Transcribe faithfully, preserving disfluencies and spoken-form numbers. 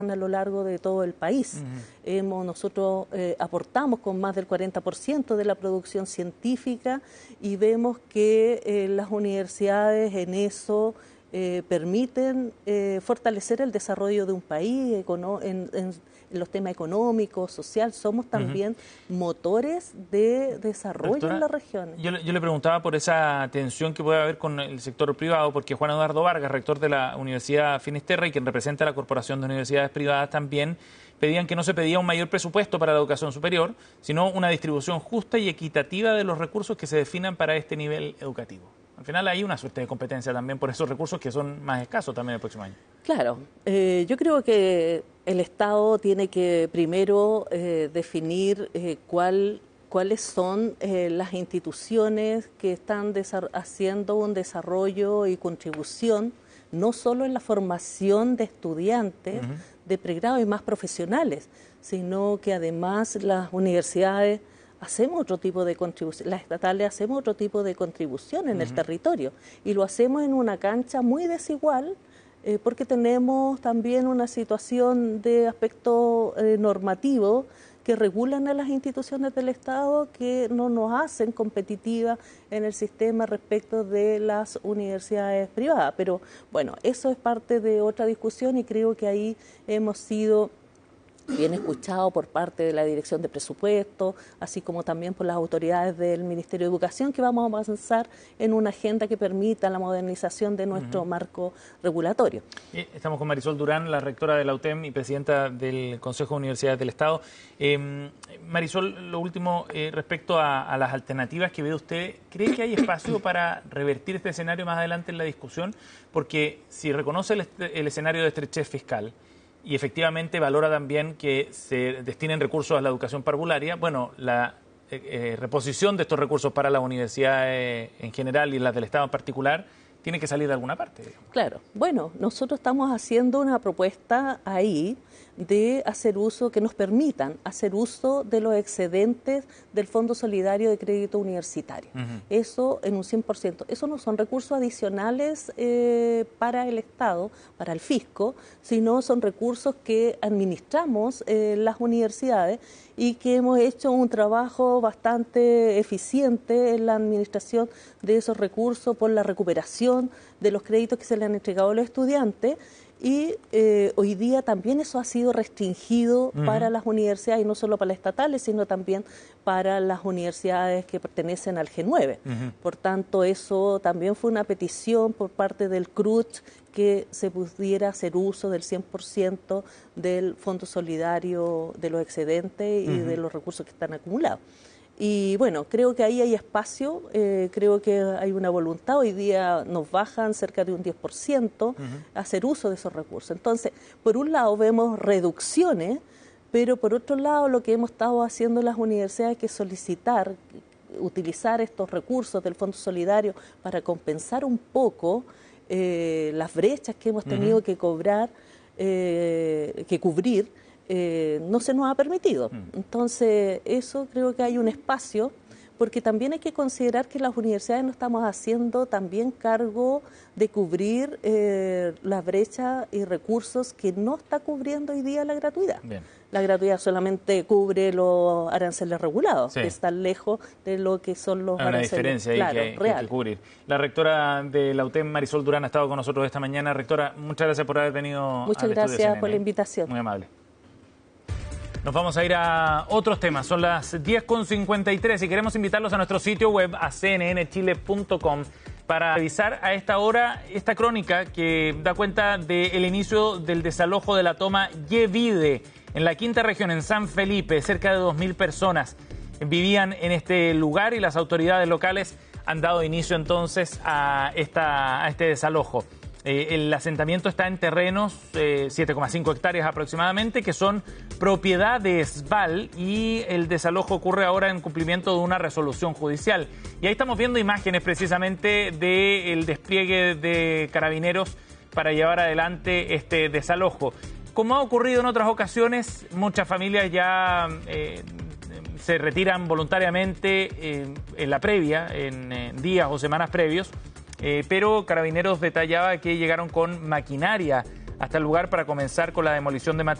a lo largo de todo el país. Uh-huh. Hemos, nosotros eh, aportamos con más del cuarenta por ciento de la producción científica y vemos que eh, las universidades en eso eh, permiten eh, fortalecer el desarrollo de un país econo- en, en, en los temas económicos, social. Somos también uh-huh. motores de desarrollo Doctora, en las regiones. Yo, yo le preguntaba por esa tensión que puede haber con el sector privado, porque Juan Eduardo Vargas, rector de la Universidad Finisterra y quien representa a la Corporación de Universidades Privadas también, pedían que no se pedía un mayor presupuesto para la educación superior, sino una distribución justa y equitativa de los recursos que se definan para este nivel educativo. Al final hay una suerte de competencia también por esos recursos que son más escasos también el próximo año. Claro, eh, yo creo que el Estado tiene que primero eh, definir eh, cuál, cuáles son eh, las instituciones que están haciendo un desarrollo y contribución, no solo en la formación de estudiantes uh-huh. de pregrado y más profesionales, sino que además las universidades hacemos otro tipo de contribución, las estatales hacemos otro tipo de contribución en uh-huh. el territorio y lo hacemos en una cancha muy desigual eh, porque tenemos también una situación de aspecto eh, normativo que regulan a las instituciones del Estado que no nos hacen competitivas en el sistema respecto de las universidades privadas. Pero bueno, eso es parte de otra discusión y creo que ahí hemos sido bien escuchado por parte de la Dirección de Presupuesto, así como también por las autoridades del Ministerio de Educación, que vamos a avanzar en una agenda que permita la modernización de nuestro uh-huh. marco regulatorio. Estamos con Marisol Durán, la rectora de la U T E M y presidenta del Consejo de Universidades del Estado. Eh, Marisol, lo último, eh, respecto a, a las alternativas que ve usted, ¿cree que hay espacio para revertir este escenario más adelante en la discusión? Porque si reconoce el, el escenario de estrechez fiscal, y efectivamente valora también que se destinen recursos a la educación parvularia, bueno, la eh, eh, reposición de estos recursos para las universidades en general y las del Estado en particular tiene que salir de alguna parte, digamos. Claro. Bueno, nosotros estamos haciendo una propuesta ahí de hacer uso, que nos permitan hacer uso de los excedentes del Fondo Solidario de Crédito Universitario. Uh-huh. Eso en un cien por ciento. Eso no son recursos adicionales eh, para el Estado, para el fisco, sino son recursos que administramos eh, las universidades y que hemos hecho un trabajo bastante eficiente en la administración de esos recursos por la recuperación de los créditos que se le han entregado a los estudiantes. Y eh, hoy día también eso ha sido restringido uh-huh. para las universidades, y no solo para las estatales, sino también para las universidades que pertenecen al G nueve. Uh-huh. Por tanto, eso también fue una petición por parte del C R U C que se pudiera hacer uso del cien por ciento del Fondo Solidario de los excedentes y uh-huh. de los recursos que están acumulados. Y bueno, creo que ahí hay espacio, eh, creo que hay una voluntad. Hoy día nos bajan cerca de un diez por ciento uh-huh. a hacer uso de esos recursos. Entonces, por un lado vemos reducciones, pero por otro lado lo que hemos estado haciendo en las universidades es que solicitar, utilizar estos recursos del Fondo Solidario para compensar un poco eh, las brechas que hemos tenido uh-huh. que cobrar, eh, que cubrir. Eh, no se nos ha permitido. Entonces, eso creo que hay un espacio, porque también hay que considerar que las universidades no estamos haciendo también cargo de cubrir eh, las brechas y recursos que no está cubriendo hoy día la gratuidad. Bien. La gratuidad solamente cubre los aranceles regulados, sí. que están lejos de lo que son los hay aranceles. Hay una diferencia ahí claro, que, que hay que cubrir. La rectora de la U T E M, Marisol Durán, ha estado con nosotros esta mañana. Rectora, muchas gracias por haber venido. Muchas gracias por la invitación. Muy amable. Nos vamos a ir a otros temas. Son las diez con cincuenta y tres y queremos invitarlos a nuestro sitio web, a c n n chile punto com, para revisar a esta hora esta crónica que da cuenta del inicio del desalojo de la toma Yevide en la quinta región, en San Felipe. Cerca de dos mil personas vivían en este lugar y las autoridades locales han dado inicio entonces a, esta, a este desalojo. Eh, el asentamiento está en terrenos, eh, siete coma cinco hectáreas aproximadamente, que son propiedad de Esval, y el desalojo ocurre ahora en cumplimiento de una resolución judicial. Y ahí estamos viendo imágenes precisamente del despliegue de carabineros para llevar adelante este desalojo. Como ha ocurrido en otras ocasiones, muchas familias ya eh, se retiran voluntariamente eh, en la previa, en eh, días o semanas previos. Eh, pero Carabineros detallaba que llegaron con maquinaria hasta el lugar para comenzar con la demolición de materiales.